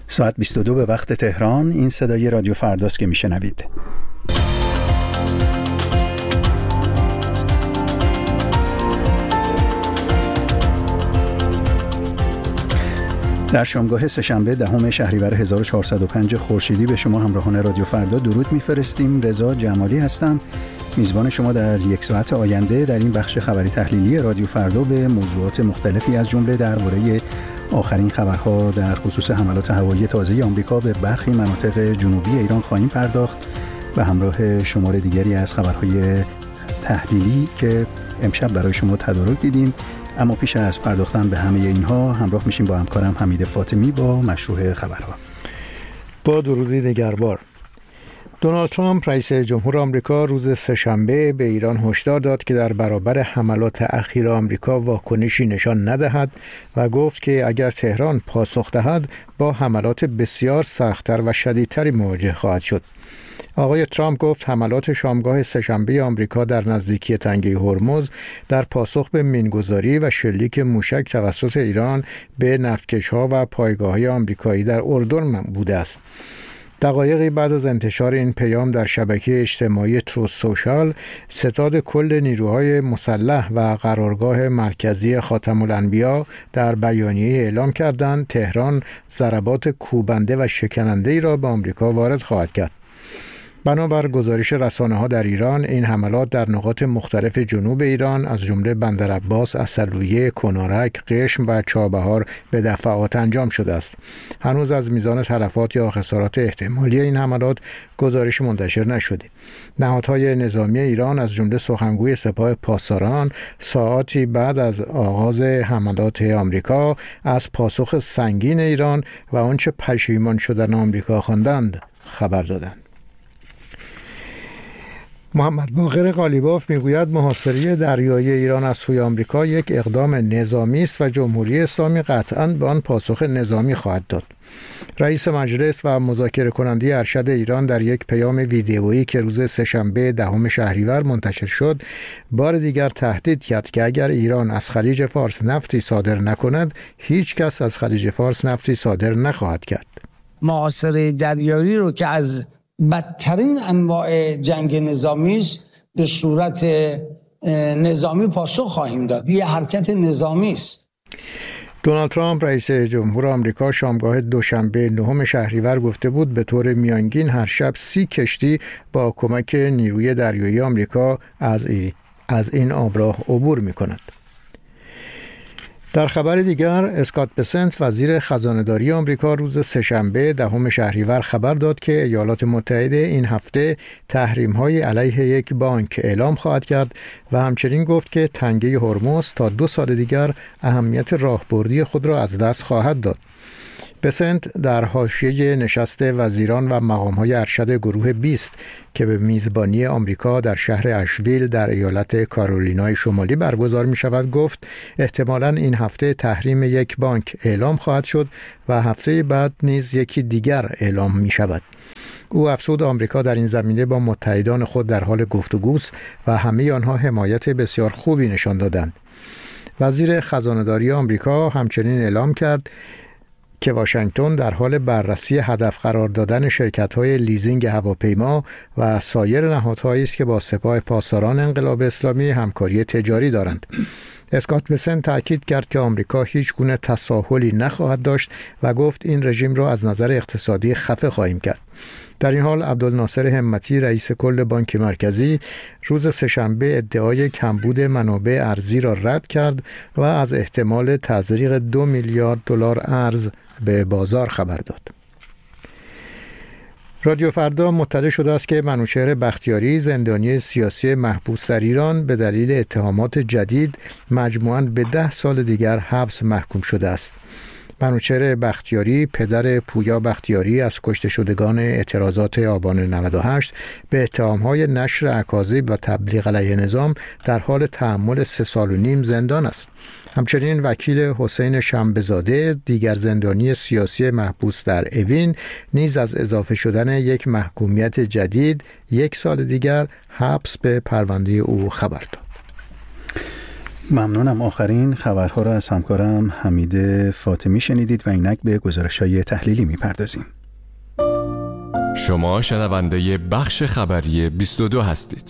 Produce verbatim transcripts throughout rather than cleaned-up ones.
ساعت بیست و دو به وقت تهران. این صدای رادیو فرداست که میشنوید. در شامگاه سه‌شنبه دهم شهریور هزار و چهارصد و پنج خورشیدی به شما همراهان رادیو فردا درود میفرستیم. رضا جمالی هستم، میزبان شما در یک ساعت آینده در این بخش خبری تحلیلی رادیو فردا به موضوعات مختلفی از جمله درباره آخرین خبرها در خصوص حملات هوایی تازه آمریکا به برخی مناطق جنوبی ایران خواهیم پرداخت به همراه شمار دیگری از خبرهای تحلیلی که امشب برای شما تدارک دیدیم. اما پیش از پرداختن به همه اینها همراه میشیم با همکارم حمید فاطمی با مشروع خبرها. با درودی دگربار. دونالد ترامپ رئیس جمهور آمریکا روز سه‌شنبه به ایران هشدار داد که در برابر حملات اخیر آمریکا واکنشی نشان ندهد و گفت که اگر تهران پاسخ دهد با حملات بسیار سخت‌تر و شدیدتری مواجه خواهد شد. آقای ترامپ گفت حملات شامگاه سه‌شنبه آمریکا در نزدیکی تنگه هرمز در پاسخ به مینگذاری و شلیک موشک توسط ایران به نفتکش‌ها و پایگاه‌های آمریکایی در اردن بوده است. دقایقی بعد از انتشار این پیام در شبکه اجتماعی تروث سوشال، ستاد کل نیروهای مسلح و قرارگاه مرکزی خاتم الانبیا در بیانیه اعلام کردند تهران ضربات کوبنده و شکننده‌ای را به آمریکا وارد خواهد کرد. بنابر گزارش رسانه‌ها در ایران، این حملات در نقاط مختلف جنوب ایران از جمله بندرعباس، اصلویه، کنارک، قشم و چابهار به دفعات انجام شده است. هنوز از میزان تلفات یا خسارات احتمالی این حملات گزارش منتشر نشده. نهادهای نظامی ایران از جمله سخنگوی سپاه پاسداران ساعاتی بعد از آغاز حملات آمریکا از پاسخ سنگین ایران و آنچه پشیمان شدن آمریکا خواندند خبر دادند. محمد باقر قالیباف میگوید محاصره دریایی ایران از سوی آمریکا یک اقدام نظامی است و جمهوری اسلامی قطعاً به آن پاسخ نظامی خواهد داد. رئیس مجلس و مذاکره کننده ارشد ایران در یک پیام ویدئویی که روز سه‌شنبه دهم شهریور منتشر شد، بار دیگر تهدید کرد که اگر ایران از خلیج فارس نفتی صادر نکند، هیچ کس از خلیج فارس نفتی صادر نخواهد کرد. محاصره دریایی رو که از بدترین انواع جنگ نظامی است به صورت نظامی پاسخ خواهیم داد. یه حرکت نظامی است. دونالد ترامپ رئیس جمهور آمریکا شامگاه دوشنبه نهم شهریور گفته بود به طور میانگین هر شب سی کشتی با کمک نیروی دریایی آمریکا از این از این آبراه عبور می‌کند. در خبر دیگر، اسکات بسنت وزیر خزانه‌داری آمریکا روز سه‌شنبه دهم شهریور خبر داد که ایالات متحده این هفته تحریم‌های علیه یک بانک اعلام خواهد کرد و همچنین گفت که تنگه هرمز تا دو سال دیگر اهمیت راهبردی خود را از دست خواهد داد. بسنت در حاشیه نشست وزیران و مقام‌های ارشد گروه بیست که به میزبانی آمریکا در شهر اشویل در ایالت کارولینای شمالی برگزار می شود گفت احتمالاً این هفته تحریم یک بانک اعلام خواهد شد و هفته بعد نیز یکی دیگر اعلام می شود. او افزود آمریکا در این زمینه با متحدان خود در حال گفتگوست و همه آنها حمایت بسیار خوبی نشان دادند. وزیر خزانه‌داری آمریکا همچنین اعلام کرد که واشنگتن در حال بررسی هدف قرار دادن شرکت‌های لیزینگ هواپیما و سایر نهادهایی است که با سپاه پاسداران انقلاب اسلامی همکاری تجاری دارند. اسکات بسنت تاکید کرد که آمریکا هیچ گونه تساهلی نخواهد داشت و گفت این رژیم را از نظر اقتصادی خفه خواهیم کرد. در این حال عبدالناصر همتی رئیس کل بانک مرکزی روز سه‌شنبه ادعای کمبود منابع ارزی را رد کرد و از احتمال تزریق دو میلیارد دلار ارز به بازار خبر داد. رادیو فردا مطلع شده است که منوچهر بختیاری زندانی سیاسی محبوس در ایران به دلیل اتهامات جدید مجموعاً به ده سال دیگر حبس محکوم شده است. منوچهر بختیاری پدر پویا بختیاری از کشته شدگان اعتراضات آبان نود و هشت به اتهام‌های نشر اکاذیب و تبلیغ علیه نظام در حال تحمل سه سال و نیم زندان است. همچنین وکیل حسین شنبه‌زاده دیگر زندانی سیاسی محبوس در اوین نیز از اضافه شدن یک محکومیت جدید یک سال دیگر حبس به پرونده او خبر داد. ممنونم. آخرین خبرها را از همکارم حمید فاطمی شنیدید و اینک به گزارش‌های تحلیلی می‌پردازیم. شما شنونده بخش خبری بیست و دو هستید.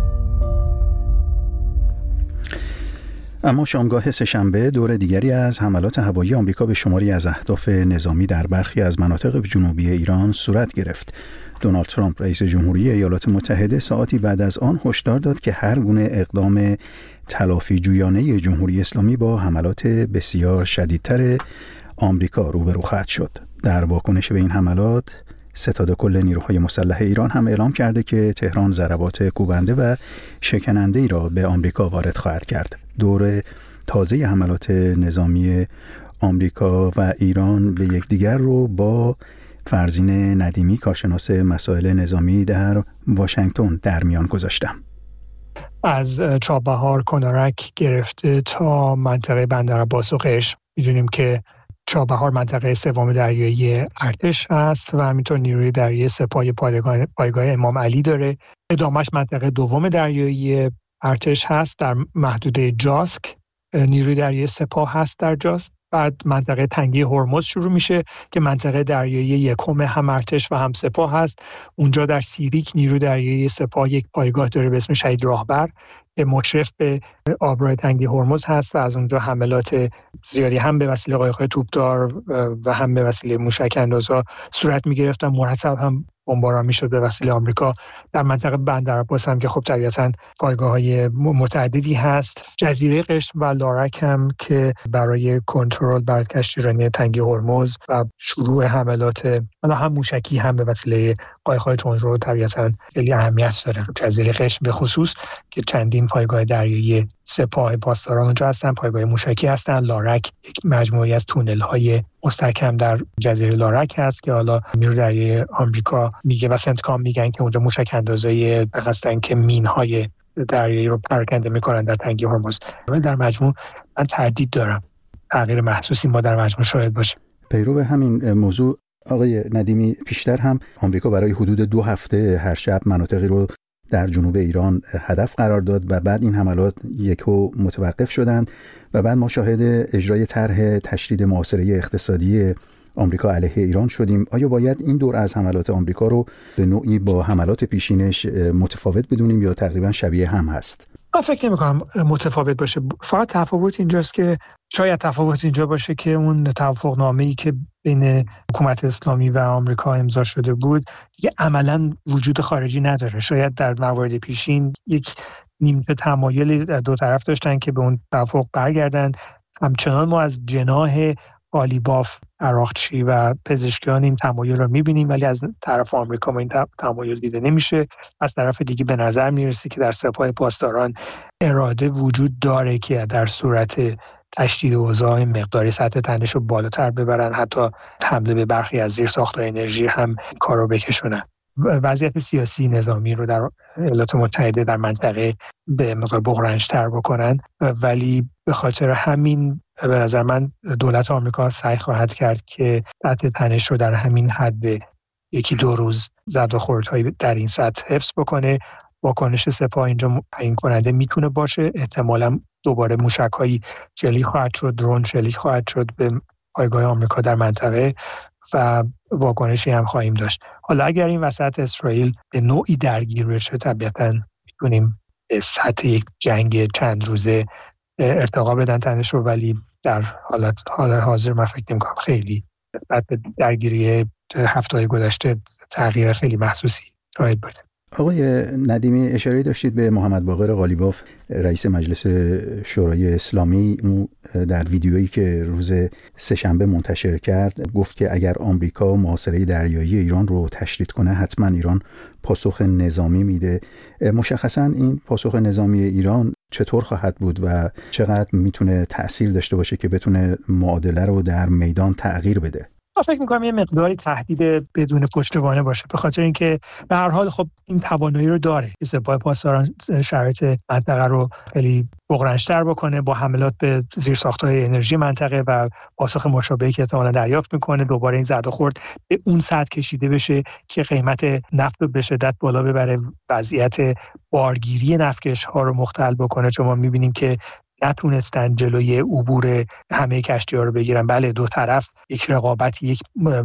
اما شامگاه سه‌شنبه دور دیگری از حملات هوایی آمریکا به شماری از اهداف نظامی در برخی از مناطق جنوبی ایران صورت گرفت. دونالد ترامپ رئیس جمهوری ایالات متحده ساعتی بعد از آن هشدار داد که هر گونه اقدام تلافی جویانه جمهوری اسلامی با حملات بسیار شدیدتر آمریکا روبرو خواهد شد. در واکنش به این حملات ستاد کل نیروهای مسلح ایران هم اعلام کرده که تهران ضربات کوبنده و شکننده ای را به آمریکا وارد خواهد کرد. دور تازه حملات نظامی آمریکا و ایران به یکدیگر رو با فرزین ندیمی کارشناس مسائل نظامی در واشنگتن در میان گذاشتم. از چابهار کنارک گرفته تا منطقه بندرعباس و قشم میدونیم که چابهار منطقه سوم دریایی ارتش هست و همینطور نیروی دریایی سپاه پایگاه, پایگاه امام علی داره. ادامش منطقه دوم دریایی ارتش هست در محدوده جاسک، نیروی دریایی سپاه هست در جاسک. بعد منطقه تنگی هرمز شروع میشه که منطقه دریایی یکم هم ارتش و هم سپاه هست. اونجا در سیریک نیروی دریایی سپاه یک پایگاه داره به اسم شهید راهبر که مشرف به آبراه تنگی هرمز هست و از اونجا حملات زیادی هم به وسیله قایق‌های توپدار و هم به وسیله موشک اندازها صورت میگرفت و مرتب هم بمباران میشد به وسیله آمریکا. در منطقه بندرعباس هم که خب طبیعتاً پایگاه‌های متعددی هست. جزیره قشم و لارک هم که برای کنترل بر کشتیرانی تنگی هرمز و شروع حملات حالا هم موشکی هم به وسیله قایق‌های تندرو طبیعتاً خیلی اهمیت داره. جزیره قشم به خصوص که چندین پایگاه دریایی سپاه پاسداران اونجا هستن، پایگاه موشکی هستن. لارک یک مجموعه‌ای از تونل‌های مستحکم در جزیره لارک هست که حالا نیروی دریایی آمریکا میگه و سنتکام میگن که اونجا موشک اندازای هستن که مین‌های دریایی رو پراکنده میکنن در تنگی هرمز. در مجموع من تردید دارم تغییر محسوسی ما در مجموع شاید باشه. پیرو به همین موضوع آقای ندیمی، پیشتر هم آمریکا برای حدود دو هفته هر شب مناطقی رو در جنوب ایران هدف قرار داد و بعد این حملات یکو متوقف شدند و بعد ما شاهد اجرای طرح تشدید محاصره اقتصادی آمریکا علیه ایران شدیم. آیا باید این دور از حملات آمریکا رو به نوعی با حملات پیشینش متفاوت بدونیم یا تقریبا شبیه هم هست؟ من فکر نمی‌کنم متفاوت باشه. فقط تفاوت اینجاست که شاید تفاوت اینجا باشه که اون توافقنامه‌ای که بین حکومت اسلامی و آمریکا امضا شده بود دیگه عملاً وجود خارجی نداره. شاید در موارد پیشین یک نیمچه تمایل دو طرف داشتن که به اون توافق برگردند. همچنان ما از جناح قالیباف، عراقچی و پزشکیان این تمایل رو می‌بینیم، ولی از طرف آمریکا ما این تمایل دیده نمیشه. از طرف دیگه به نظر میرسه که در سپاه پاسداران اراده وجود داره که در صورت تشدید اوضاع مقداری سطح تنش رو بالاتر ببرن، حتی حمله به برخی از زیرساخت‌های انرژی هم کار رو بکشونن. وضعیت سیاسی نظامی رو در ایالات متحده در منطقه به مقدار بحران‌تر بکنن، ولی به خاطر همین به نظر من دولت آمریکا سعی خواهد کرد که سطح تنش رو در همین حد یکی دو روز زد و خوردهای در این سطح حفظ بکنه. واکنش سپاه اینجا تعیین کننده میتونه باشه. احتمالاً دوباره موشک‌های شلیک خواهد شد، درون شلیک خواهد شد به پایگاه آمریکا در منطقه و واکنشی هم خواهیم داشت. حالا اگر این وسط اسرائیل به نوعی درگیر بشه، طبیعتاً میتونیم به سطح یک جنگ چند روزه ارتقا بدن تنش رو، ولی در حالت حال حاضر من فکر نمی‌کنم خیلی نسبت به درگیری هفته‌های گذشته تغییر خیلی محسوسی شاید باشه. آقای ندیمی، اشاره داشتید به محمد باقر قالیباف رئیس مجلس شورای اسلامی. او در ویدیویی که روز سه‌شنبه منتشر کرد گفت که اگر آمریکا محاصره دریایی ایران رو تشدید کنه حتما ایران پاسخ نظامی میده. مشخصاً این پاسخ نظامی ایران چطور خواهد بود و چقدر میتونه تأثیر داشته باشه که بتونه معادله رو در میدان تغییر بده؟ من فکر می‌کنم یه مقداری تهدید بدون پشتوانه باشه، به خاطر اینکه به هر حال خب این توانایی رو داره که سپاه پاسداران شرایط منطقه رو خیلی بغرنش‌تر بکنه با حملات به زیرساخت‌های انرژی منطقه و پاسخ مشابهی که احتمالاً دریافت می‌کنه. دوباره این زد و خورد به اون سطح کشیده بشه که قیمت نفت رو به شدت بالا ببره، وضعیت بارگیری نفتکش‌ها رو مختل بکنه، چون ما می‌بینیم که نتونستن جلوی عبور همه کشتی‌ها رو بگیرن. بله دو طرف یک رقابت، یک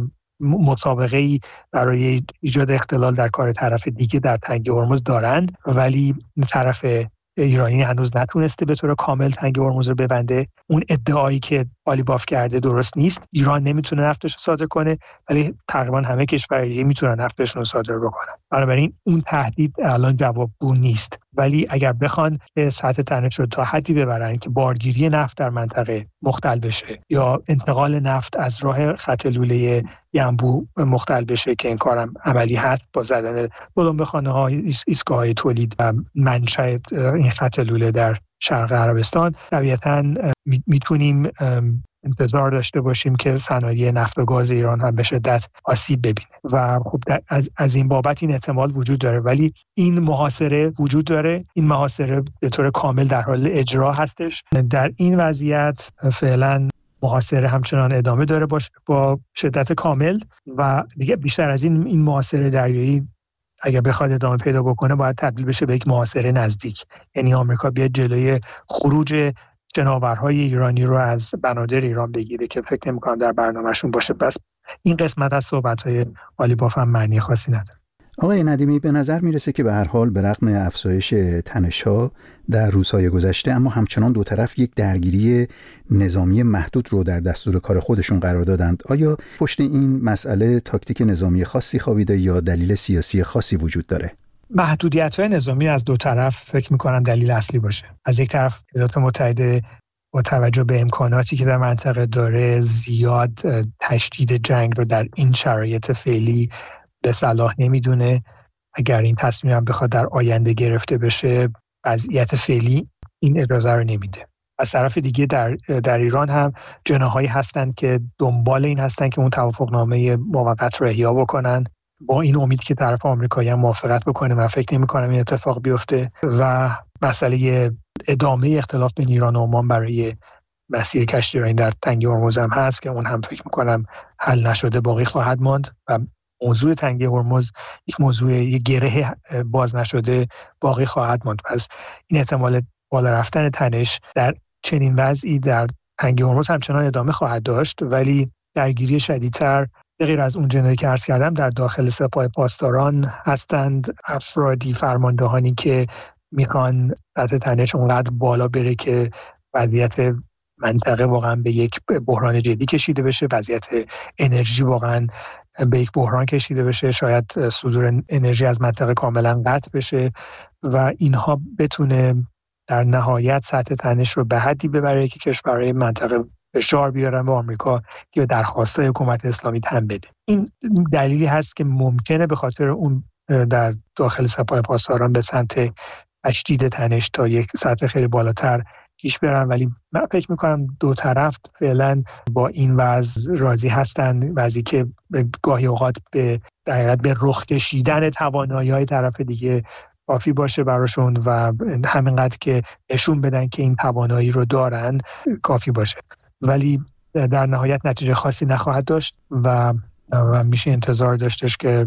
مسابقه‌ای برای ایجاد اختلال در کار طرف دیگه در تنگه هرمز دارند، ولی طرف ایرانی هنوز نتونسته به طور کامل تنگه هرمز رو ببنده. اون ادعایی که قالیباف کرده درست نیست. ایران نمیتونه نفتش رو صادر کنه، ولی تقریبا همه کشورهای دیگه میتونن نفتشون رو صادر بکنن. بنابراین اون تهدید الان جوابگو نیست. ولی اگر بخوان سطح تنش رو تا حدی ببرن که بارگیری نفت در منطقه مختل بشه یا انتقال نفت از راه خط لوله ینبوع مختل بشه، که این کارم عملی هست با زدن بلومبخانه‌ها، ایستگاه‌های تولید و منشأ این خط لوله در شرق عربستان، طبیعتاً میتونیم انتظار داشته باشیم که صنایع نفت و گاز ایران هم به شدت آسیب ببینه و خب از, از این بابت این احتمال وجود داره. ولی این محاصره وجود داره، این محاصره به طور کامل در حال اجرا هستش. در این وضعیت فعلا محاصره همچنان ادامه داره باش با شدت کامل و دیگه بیشتر از این این محاصره دریایی اگر بخواد ادامه پیدا بکنه باید تبدیل بشه به یک محاصره نزدیک، یعنی آمریکا بیاد جلوی خروج جناورهای ایرانی رو از بنادر ایران بگیره که فکر نمی‌کنم در برنامه‌شون باشه. بس این قسمت از صحبت‌های قالیباف هم معنی خاصی نداره. آقای ندیمی، به نظر میرسه که به هر حال به رغم افزایش تنش‌ها در روزهای گذشته، اما همچنان دو طرف یک درگیری نظامی محدود رو در دستور کار خودشون قرار دادند. آیا پشت این مسئله تاکتیک نظامی خاصی خوابیده یا دلیل سیاسی خاصی وجود داره؟ محدودیت‌های نظامی از دو طرف فکر می‌کنم دلیل اصلی باشه. از یک طرف ایالات متحده با توجه به امکاناتی که در منطقه داره زیاد تشدید جنگ رو در این شرایط فعلی به صلاح نمیدونه. اگر این تصمیم هم بخواد در آینده گرفته بشه، وضعیت فعلی این اجازه رو نمیده. از طرف دیگه در در ایران هم جناحایی هستن که دنبال این هستن که اون توافقنامه موقت رو احیا بکنن، با این امید که طرف آمریکایی هم موافقت بکنه. من فکر نمی‌کنم این اتفاق بیفته و مسئله ادامه اختلاف بین ایران و عمان برای مسیر کشتیرانی در تنگه هرمز هم هست که اون هم فکر می‌کنم حل نشده باقی خواهد ماند و موضوع تنگه هرمز یک موضوع یک گره باز نشده باقی خواهد ماند. پس این احتمال بالا رفتن تنش در چنین وضعی در تنگه هرمز همچنان ادامه خواهد داشت، ولی درگیری شدیدتر غیر از اون جنایی که عرض کردم در داخل سپاه پاسداران هستند، افرادی فرماندهانی که میخوان سطح تنش اونقدر بالا بره که وضعیت منطقه واقعا به یک بحران جدی کشیده بشه، وضعیت انرژی واقعا به یک بحران کشیده بشه، شاید صدور انرژی از منطقه کاملا قطع بشه و اینها بتونه در نهایت سطح تنش رو به حدی ببره که کشورهای منطقه فشار بیارن به آمریکا که به درخواست حکومت اسلامی تن بده. این دلیلی هست که ممکنه به خاطر اون در داخل سپاه پاسداران به سمت تشدید تنش تا یک سطح خیلی بالاتر پیش برن، ولی من فکر میکنم دو طرف فعلا با این وضع راضی هستن، وضعی که گاهی اوقات به در حقیقت به رخ کشیدن توانایی‌های طرف دیگه کافی باشه براشون و همینقدر که نشون بدن که این توانایی رو دارن کافی باشه، ولی در نهایت نتیجه خاصی نخواهد داشت و و میشه انتظار داشتش که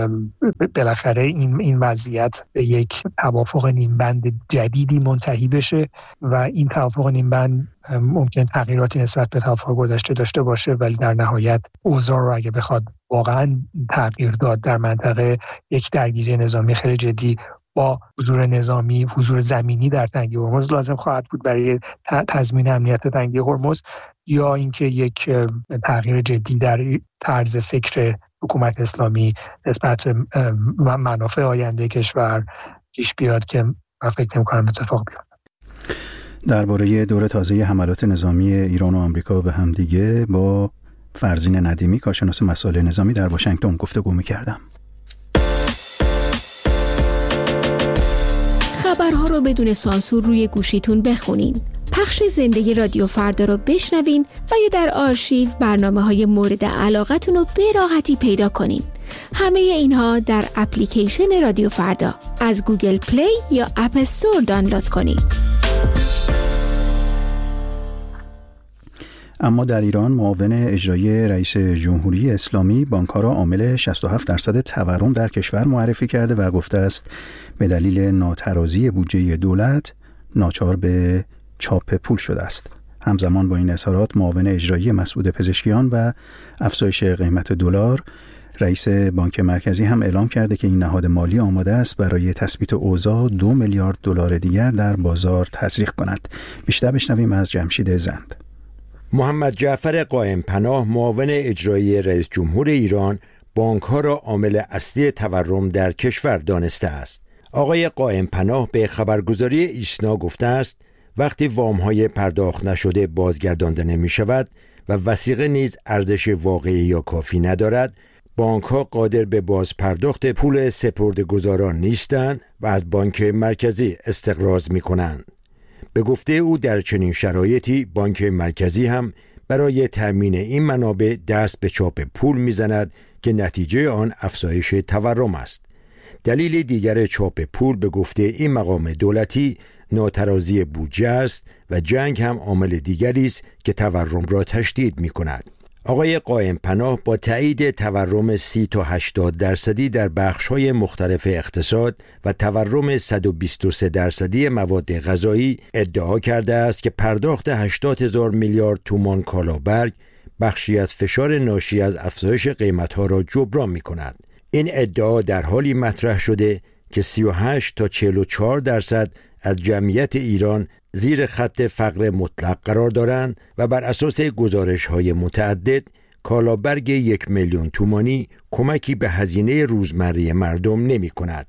بالاخره این این وضعیت به یک توافق نیمبند جدیدی منتهی بشه و این توافق نیمبند ممکن تغییراتی نسبت به توافق گذشته داشته باشه، ولی در نهایت اوضاع رو اگه بخواد واقعا تغییر داد در منطقه، یک درگیری نظامی خیلی جدی با حضور نظامی، حضور زمینی در تنگه هرمز لازم خواهد بود برای تضمین امنیت تنگه هرمز، یا اینکه یک تغییر جدی در طرز فکر حکومت اسلامی نسبت به منافع آینده کشور پیش بیاد که من فکر نمی‌کنم اتفاق بیفته. درباره دور تازه حملات نظامی ایران و آمریکا به همدیگه با فرزین ندیمی، کارشناس مسائل نظامی در واشنگتن گفتگو می‌کردم. خبرها رو بدون سانسور روی گوشیتون بخونین. پخش زنده رادیو فردا رو بشنوین و یا در آرشیو برنامه‌های مورد علاقتون رو به راحتی پیدا کنین. همه اینها در اپلیکیشن رادیو فردا از گوگل پلی یا اپ استور دانلود کنین. اما در ایران معاون اجرایی رئیس جمهوری اسلامی بانک‌ها را عامل شصت و هفت درصد تورم در کشور معرفی کرده و گفته است به دلیل ناترازی بودجه دولت ناچار به چاپ پول شده است. همزمان با این اظهارات معاون اجرایی مسعود پزشکیان و افزایش قیمت دلار، رئیس بانک مرکزی هم اعلام کرده که این نهاد مالی آماده است برای تثبیت اوضاع دو میلیارد دلار دیگر در بازار تزریق کند. بیشتر بشنویم از جمشید زند. محمد جعفر قائم پناه، معاون اجرایی رئیس جمهور ایران، بانک‌ها را عامل اصلی تورم در کشور دانسته است. آقای قائم پناه به خبرگزاری ایسنا گفته است وقتی وام‌های پرداخت نشده بازگردانده نمی‌شود و وثیقه نیز ارزش واقعی یا کافی ندارد، بانک‌ها قادر به بازپرداخت پول سپرده‌گذاران نیستند و از بانک مرکزی استقراض می‌کنند. به گفته او در چنین شرایطی بانک مرکزی هم برای تأمین این منابع دست به چاپ پول می‌زند که نتیجه آن افزایش تورم است. دلیل دیگر چاپ پول به گفته این مقام دولتی ناترازی بودجه است و جنگ هم عامل دیگری است که تورم را تشدید می‌کند. آقای قائم پناه با تایید تورم سی تا هشتاد درصدی در بخش‌های مختلف اقتصاد و تورم صد و بیست و سه درصدی مواد غذایی ادعا کرده است که پرداخت هشتاد هزار میلیارد تومان کالابرگ بخشی از فشار ناشی از افزایش قیمت‌ها را جبران می‌کند. این ادعا در حالی مطرح شده که سی و هشت تا چهل و چهار درصد از جمعیت ایران زیر خط فقر مطلق قرار دارند و بر اساس گزارش‌های متعدد کالابرگ یک میلیون تومانی کمکی به هزینه روزمره مردم نمی‌کند.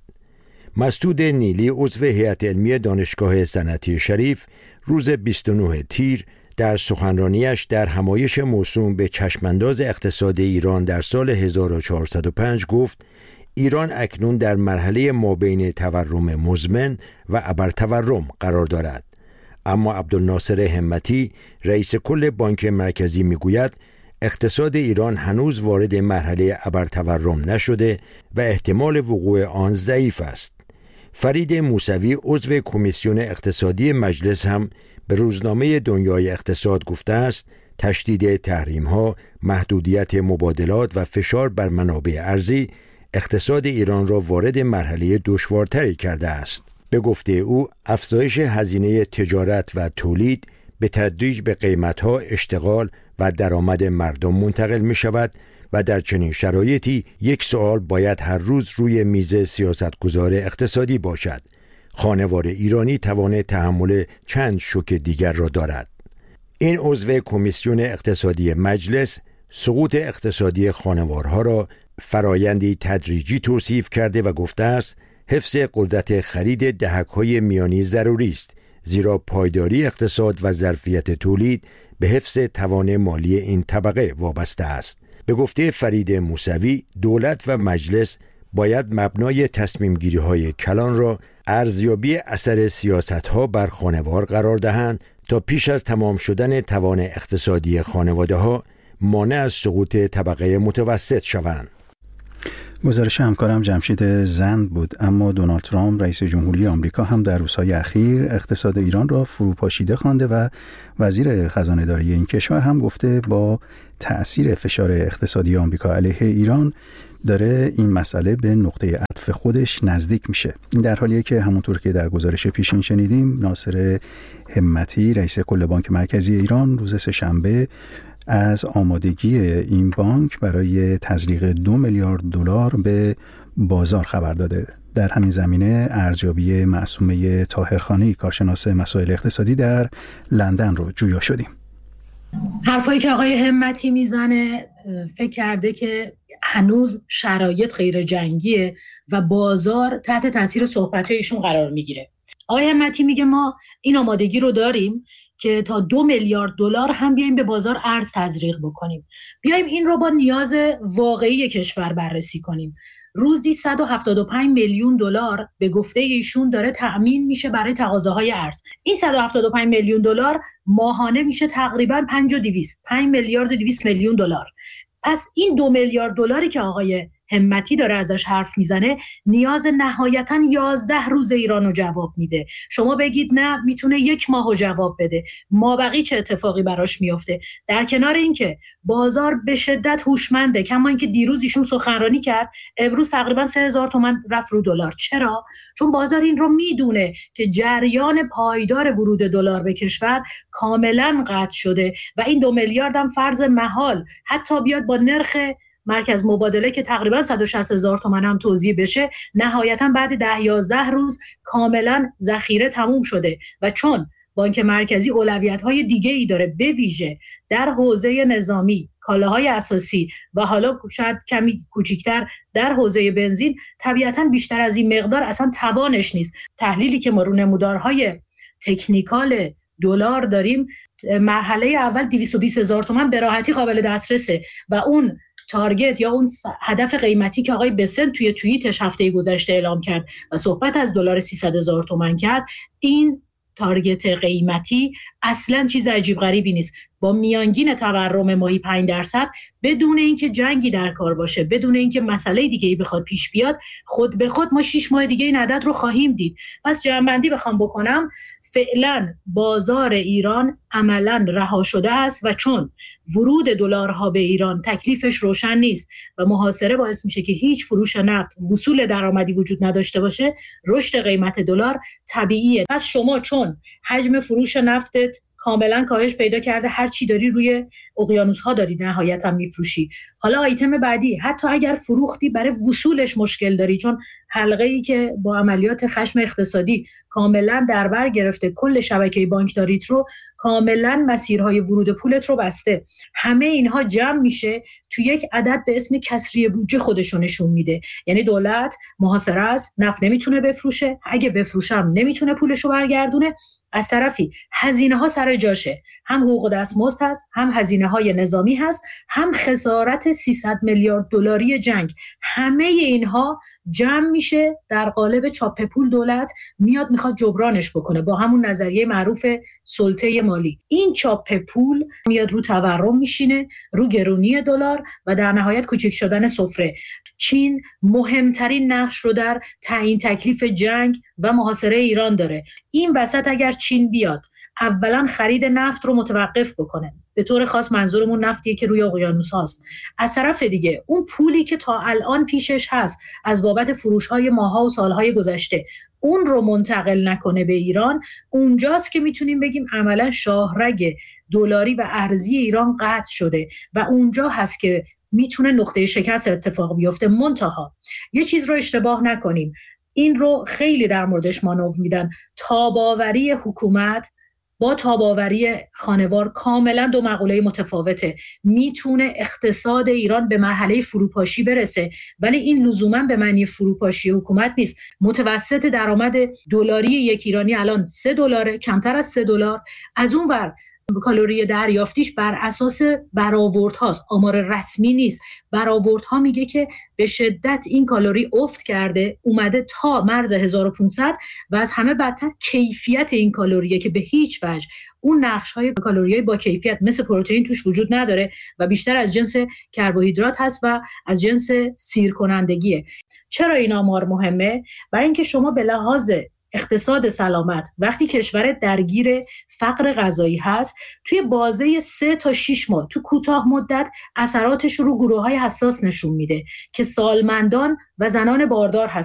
مسعود نیلی، عضو هیئت علمی دانشگاه صنعتی شریف، روز بیست و نهم تیر در سخنرانیش در همایش موسوم به چشمانداز اقتصاد ایران در سال هزار و چهارصد و پنج گفت ایران اکنون در مرحله مابین تورم مزمن و ابرتورم قرار دارد. اما عبدالناصر همتی، رئیس کل بانک مرکزی میگوید اقتصاد ایران هنوز وارد مرحله ابرتورم نشده و احتمال وقوع آن ضعیف است. فرید موسوی، عضو کمیسیون اقتصادی مجلس، هم به روزنامه دنیای اقتصاد گفته است تشدید تحریم‌ها، محدودیت مبادلات و فشار بر منابع ارزی اقتصاد ایران را وارد مرحله دشوارتری کرده است. به گفته او افزایش هزینه تجارت و تولید به تدریج به قیمت‌ها، اشتغال و درآمد مردم منتقل می شود و در چنین شرایطی یک سوال باید هر روز روی میز سیاستگزار اقتصادی باشد: خانوار ایرانی توان تحمل چند شوک دیگر را دارد؟ این عضو کمیسیون اقتصادی مجلس سقوط اقتصادی خانوارها را فرایندی تدریجی توصیف کرده و گفته است حفظ قدرت خرید دهک‌های میانی ضروری است، زیرا پایداری اقتصاد و ظرفیت تولید به حفظ توان مالی این طبقه وابسته است. به گفته فرید موسوی، دولت و مجلس باید مبنای تصمیم گیری های کلان را ارزیابی اثر سیاست ها بر خانوار قرار دهند تا پیش از تمام شدن توان اقتصادی خانواده ها مانع از سقوط طبقه متوسط شوند. گزارش همکارم جمشید زند بود. اما دونالد ترامپ رئیس جمهوری آمریکا هم در روزهای اخیر اقتصاد ایران را فروپاشیده خوانده و وزیر خزانه داری این کشور هم گفته با تأثیر فشار اقتصادی آمریکا علیه ایران داره این مسئله به نقطه عطف خودش نزدیک میشه. این در حالیه که همونطور که در گزارش پیشین شنیدیم، ناصر همتی رئیس کل بانک مرکزی ایران روز سه‌شنبه از آمادگی این بانک برای تزریق دو میلیارد دلار به بازار خبر داده. در همین زمینه ارزیابی معصومه طاهرخانی، کارشناس مسائل اقتصادی در لندن رو جویا شدیم. حرفایی که آقای همتی میزنه فکر کرده که هنوز شرایط غیر جنگیه و بازار تحت تاثیر صحبت‌های ایشون قرار میگیره. آقای همتی میگه ما این آمادگی رو داریم که تا دو میلیارد دلار هم بیایم به بازار ارز تزریق بکنیم. بیایم این رو با نیاز واقعی کشور بررسی کنیم. روزی صد و هفتاد و پنج میلیون دلار به گفته ایشون داره تأمین میشه برای تقاضاهای ارز. این صد و هفتاد و پنج میلیون دلار ماهانه میشه تقریباً پنج و دویست، پنج میلیارد و دویست میلیون دلار. پس این دو میلیارد دلاری که آقای همتی داره ازش حرف میزنه، نیاز نهایتاً یازده روز ایرانو جواب میده. شما بگید نه میتونه یک ماهو جواب بده، مابقی چه اتفاقی براش میفته؟ در کنار اینکه بازار به شدت هوشمنده، کما اینکه دیروز ایشون سخنرانی کرد، امروز تقریبا سه هزار تومان رفت رو دلار. چرا؟ چون بازار این رو میدونه که جریان پایدار ورود دلار به کشور کاملا قطع شده و این دو میلیارد هم فرض محال حتی بیاد با نرخ مرکز مبادله که تقریبا صد و شصت هزار تومان هم توزیع بشه، نهایتا بعد ده یازده روز کاملا ذخیره تموم شده. و چون بانک مرکزی اولویت‌های دیگه‌ای داره، به ویژه در حوزه نظامی، کالاهای اساسی و حالا شاید کمی کوچیک‌تر در حوزه بنزین، طبیعتاً بیشتر از این مقدار اصلا توانش نیست. تحلیلی که ما رو نمودارهای تکنیکال دلار داریم، مرحله اول دویست و بیست هزار تومان به راحتی قابل دسترسه و اون تارگت یا اون هدف قیمتی که آقای بسنت توی توییتش هفته گذشته اعلام کرد و صحبت از دلار سیصد هزار تومان کرد، این تارگت قیمتی اصلا چیز عجیب غریبی نیست. با میانگین تورم ماهی پنج درصد، بدون اینکه جنگی در کار باشه، بدون اینکه مسئله دیگه‌ای بخواد پیش بیاد، خود به خود ما شش ماه دیگه این عدد رو خواهیم دید. پس جمع‌بندی بخوام بکنم، فعلا بازار ایران عملاً رها شده است و چون ورود دلارها به ایران تکلیفش روشن نیست و محاصره باعث میشه که هیچ فروش نفت، وصول درآمدی وجود نداشته باشه، رشد قیمت دلار طبیعیه. پس شما چون حجم فروش نفتت کاملا کاهش پیدا کرده، هر چی داری روی اقیانوس ها داری نهایتا میفروشی. حالا آیتم بعدی، حتی اگر فروختی برای وصولش مشکل داری، چون حلقه ای که با عملیات خشم اقتصادی کاملا در بر گرفته، کل شبکه بانکداریت رو کاملا مسیرهای ورود پولت رو بسته، همه اینها جمع میشه تو یک عدد به اسم کسری بودجه خودشو نشون میده. یعنی دولت محاصره است، نفت نمیتونه بفروشه، اگه بفروشم نمیتونه پولشو برگردونه. از طرفی هزینه ها سر جاشه، هم حقوق دستمزد هست، هم هزینه های نظامی هست، هم خسارت سیصد میلیارد دلاری جنگ. همه اینها جمع میشه در قالب چاپ پول، دولت میاد میخواد جبرانش بکنه با همون نظریه معروف سلطه مالی. این چاپ پول میاد رو تورم میشینه، رو گرونی دلار و در نهایت کوچک شدن سفره. چین مهمترین نقش رو در تعیین تکلیف جنگ و محاصره ایران داره. این وسط اگر چین بیاد اولا خرید نفت رو متوقف بکنه، به طور خاص منظورمون نفتیه که روی اقیانوس هاست، از طرف دیگه اون پولی که تا الان پیشش هست از بابت فروش‌های ماها و سالهای گذشته، اون رو منتقل نکنه به ایران، اونجاست که میتونیم بگیم عملا شاهرگ دلاری و ارزی ایران قطع شده و اونجا هست که میتونه نقطه شکست اتفاق بیفته. منتها یه چیز رو اشتباه نکنیم، این رو خیلی در موردش مانور میدن، تاباوری حکومت با تاباوری خانوار کاملا دو مقوله متفاوته. میتونه اقتصاد ایران به مرحله فروپاشی برسه، ولی این لزوما به معنی فروپاشی حکومت نیست. متوسط درآمد دلاری یک ایرانی الان سه دلاره، کمتر از سه دلار. از اون ور کالری دریافتیش بر اساس برآوردهاست، آمار رسمی نیست. برآوردها میگه که به شدت این کالری افت کرده، اومده تا مرز هزار و پانصد و از همه بدتر کیفیت این کالریه که به هیچ وجه اون نقش‌های کالریای با کیفیت مثل پروتئین توش وجود نداره و بیشتر از جنس کربوهیدرات هست و از جنس سیر کنندگیه. چرا این آمار مهمه؟ برای اینکه شما به لحاظ اقتصاد سلامت وقتی کشور درگیر فقر غذایی هست، توی بازه سه تا شش ماه تو کوتاه مدت اثراتش رو گروه‌های حساس نشون میده که سالمندان و زنان باردار هست.